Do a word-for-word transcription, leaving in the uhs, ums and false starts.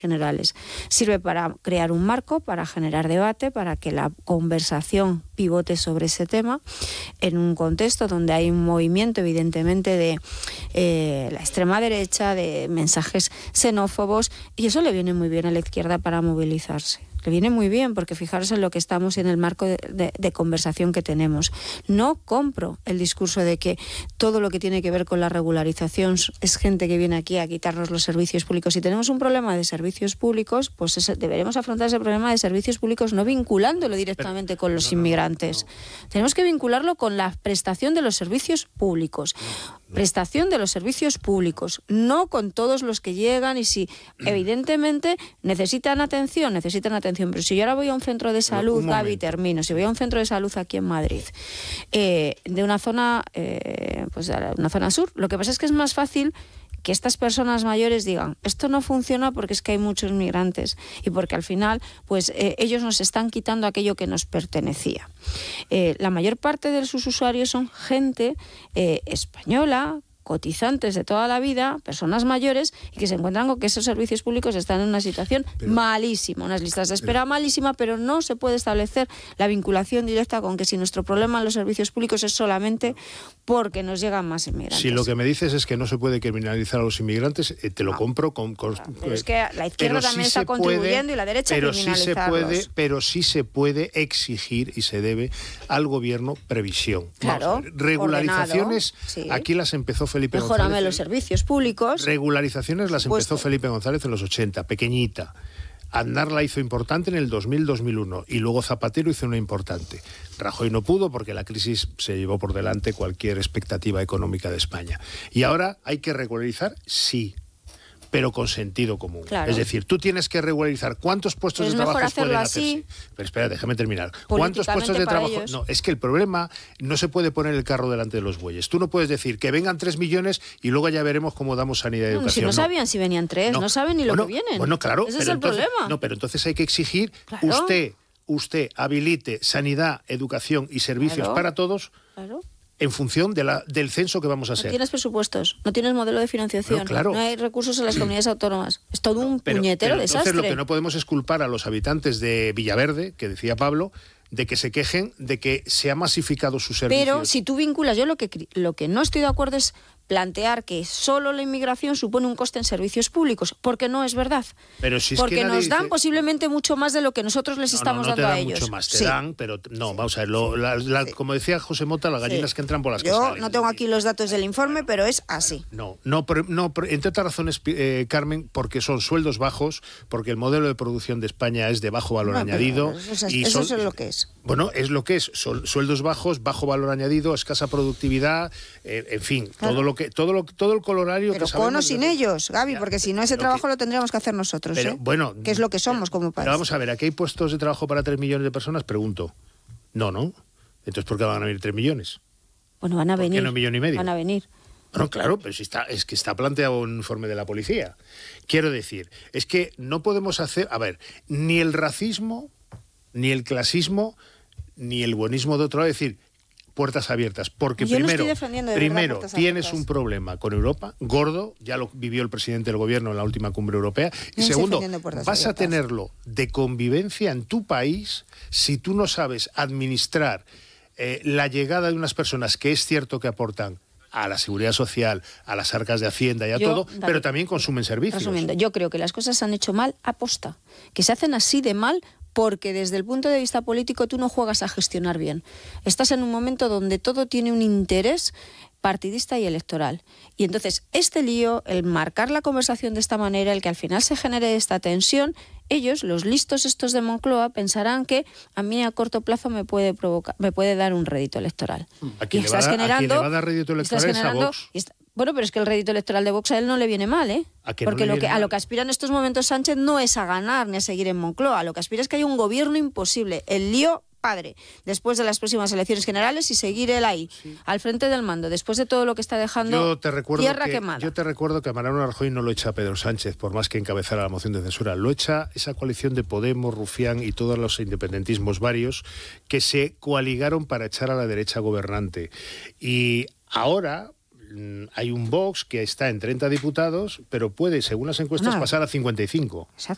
generales. Sirve para crear un marco, para generar debate, para que la conversación pivote sobre ese tema en un contexto donde hay un movimiento evidentemente de eh, la extrema derecha, de mensajes xenófobos, y eso le viene muy bien a la izquierda para movilizarse. Le viene muy bien, porque fijaros en lo que estamos y en el marco de, de, de conversación que tenemos. No compro el discurso de que todo lo que tiene que ver con la regularización es gente que viene aquí a quitarnos los servicios públicos. Si tenemos un problema de servicios públicos, pues ese, deberemos afrontar ese problema de servicios públicos no vinculándolo directamente Pero, con los no, inmigrantes. No, no, no. Tenemos que vincularlo con la prestación de los servicios públicos. No, no. Prestación de los servicios públicos, no con todos los que llegan, y si evidentemente necesitan atención, necesitan atención. Pero si yo ahora voy a un centro de salud, Gaby, termino, si voy a un centro de salud aquí en Madrid, eh, de una zona, eh, pues de una zona sur, lo que pasa es que es más fácil que estas personas mayores digan, esto no funciona porque es que hay muchos migrantes y porque al final pues eh, ellos nos están quitando aquello que nos pertenecía. Eh, la mayor parte de sus usuarios son gente eh, española, cotizantes de toda la vida, personas mayores, y que se encuentran con que esos servicios públicos están en una situación pero, malísima, unas listas de espera pero, malísima, pero no se puede establecer la vinculación directa con que si nuestro problema en los servicios públicos es solamente porque nos llegan más inmigrantes. Si lo que me dices es que no se puede criminalizar a los inmigrantes, eh, te lo no. compro con... con claro, pero es que la izquierda también sí está contribuyendo puede, y la derecha pero criminalizarlos. Sí se puede, pero sí se puede exigir y se debe al gobierno previsión. Claro, Vamos, regularizaciones, sí. Aquí las empezó Felipe Mejorame González. los servicios públicos. Regularizaciones las empezó Felipe González en los ochenta, pequeñita. Aznar la hizo importante en el dos mil dos mil uno y luego Zapatero hizo una importante. Rajoy no pudo porque la crisis se llevó por delante cualquier expectativa económica de España. Y ahora hay que regularizar, sí, pero con sentido común. Claro. Es decir, tú tienes que regularizar cuántos puestos de trabajo pueden así, hacerse. Pero espera, déjame terminar. ¿Cuántos puestos de trabajo? Ellos. No, es que el problema no se puede poner el carro delante de los bueyes. Tú no puedes decir que vengan tres millones y luego ya veremos cómo damos sanidad y no, educación. Si no, no sabían si venían tres, no, no saben ni lo bueno, que vienen. Bueno, claro. Ese pero es el entonces, problema. No, pero entonces hay que exigir claro. usted, usted habilite sanidad, educación y servicios claro. para todos. Claro. En función de la, del censo que vamos a hacer. No tienes presupuestos, no tienes modelo de financiación, no, claro. no hay recursos en las comunidades autónomas. Es todo un pero, puñetero pero desastre. Entonces lo que no podemos es culpar a los habitantes de Villaverde, que decía Pablo, de que se quejen de que se ha masificado sus servicios. Pero si tú vinculas, yo lo que, lo que no estoy de acuerdo es plantear que solo la inmigración supone un coste en servicios públicos, porque no es verdad. Pero si es porque que nos dan dice... posiblemente mucho más de lo que nosotros les no, estamos no, no dando te a dan ellos. Mucho más, te sí. dan, pero no, vamos a ver, lo, la, la, sí. como decía José Mota, las gallinas sí. que entran por las yo que salen. Yo no tengo aquí los datos del informe, pero es así. No, no, no, no entre otras razones, eh, Carmen, porque son sueldos bajos, porque el modelo de producción de España es de bajo valor no, añadido. Eso, es, y eso son, es lo que es. Bueno, es lo que es, son sueldos bajos, bajo valor añadido, escasa productividad, eh, en fin, claro. todo lo que todo lo todo el colorario pero que sabemos. Con o sin de... ellos, Gaby, porque si no ese trabajo que... lo tendríamos que hacer nosotros, pero, ¿eh? Bueno, que es lo que somos como país. Pero vamos a ver, ¿aquí hay puestos de trabajo para tres millones de personas? Pregunto. No, ¿no? Entonces, ¿por qué van a venir tres millones? Bueno, van a ¿Por venir. qué no un millón y medio? Van a venir. Bueno, claro, pero si está, es que está planteado un informe de la policía. Quiero decir, es que no podemos hacer... A ver, ni el racismo, ni el clasismo, ni el buenismo de otro lado, es decir... puertas abiertas, porque Yo primero, no de primero verdad, tienes abiertas. un problema con Europa, gordo, ya lo vivió el presidente del gobierno en la última cumbre europea, y no segundo, vas abiertas. a tenerlo de convivencia en tu país si tú no sabes administrar eh, la llegada de unas personas que es cierto que aportan a la seguridad social, a las arcas de Hacienda y a yo, todo, David, pero también consumen servicios. Resumiendo, yo creo que las cosas se han hecho mal a posta, que se hacen así de mal porque desde el punto de vista político tú no juegas a gestionar bien. Estás en un momento donde todo tiene un interés partidista y electoral. Y entonces este lío, el marcar la conversación de esta manera, el que al final se genere esta tensión, ellos, los listos estos de Moncloa, pensarán que a mí a corto plazo me puede provocar, me puede dar un rédito electoral. ¿A quién, y le, va estás a, generando, ¿a quién le va a dar rédito electoral es a Vox? Está, bueno, pero es que el rédito electoral de Vox a él no le viene mal, ¿eh? Porque no lo que, a lo que aspira en estos momentos Sánchez no es a ganar ni a seguir en Moncloa. Lo que aspira es que haya un gobierno imposible. El lío padre, después de las próximas elecciones generales y seguir él ahí, sí. al frente del mando, después de todo lo que está dejando yo te recuerdo tierra que, quemada. Yo te recuerdo que a Mariano Rajoy no lo echa a Pedro Sánchez, por más que encabezara la moción de censura, lo echa esa coalición de Podemos, Rufián y todos los independentismos varios que se coaligaron para echar a la derecha gobernante. Y ahora hay un Vox que está en treinta diputados, pero puede, según las encuestas, no. pasar a cincuenta y cinco. Exacto.